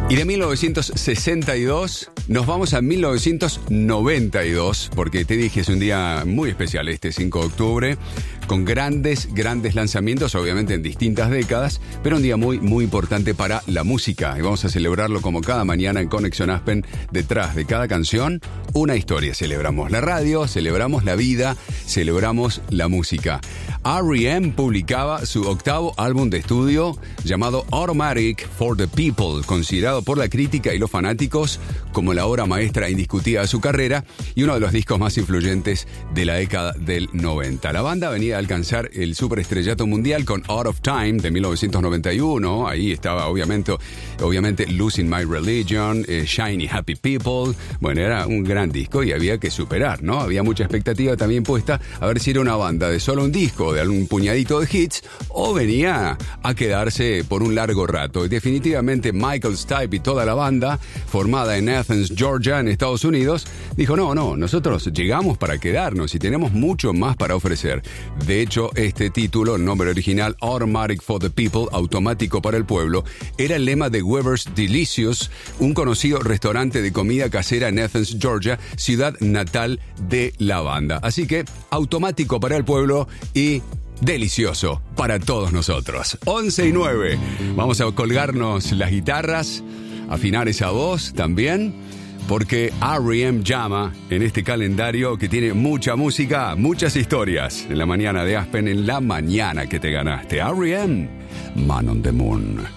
Y de 1962 nos vamos a 1992, porque te dije es un día muy especial este 5 de octubre, con grandes lanzamientos, obviamente en distintas décadas, pero un día muy importante para la música. Y vamos a celebrarlo como cada mañana en Conexión Aspen. Detrás de cada canción, una historia. Celebramos la radio, celebramos la vida, celebramos la música. R.E.M. publicaba su octavo álbum de estudio llamado Automatic for the People, considerado por la crítica y los fanáticos como la obra maestra indiscutida de su carrera y uno de los discos más influyentes de la década del 90. La banda venía a alcanzar el superestrellato mundial con Out of Time de 1991. Ahí estaba obviamente Losing My Religion, Shiny Happy People. Bueno, era un gran disco y había que superar, ¿no? Había mucha expectativa también puesta a ver si era una banda de solo un disco, de algún puñadito de hits, o venía a quedarse por un largo rato. Y definitivamente Michael Stipe y toda la banda, formada en Athens, Georgia, en Estados Unidos, dijo, no, nosotros llegamos para quedarnos y tenemos mucho más para ofrecer. De hecho, este título, el nombre original, Automatic for the People, automático para el pueblo, era el lema de Weber's Delicious, un conocido restaurante de comida casera en Athens, Georgia, ciudad natal de la banda. Así que, automático para el pueblo y delicioso para todos nosotros. 11:09. Vamos a colgarnos las guitarras, afinar esa voz también, porque R.E.M. llama en este calendario que tiene mucha música, muchas historias. En la mañana de Aspen, en la mañana que te ganaste. R.E.M. Man on the Moon.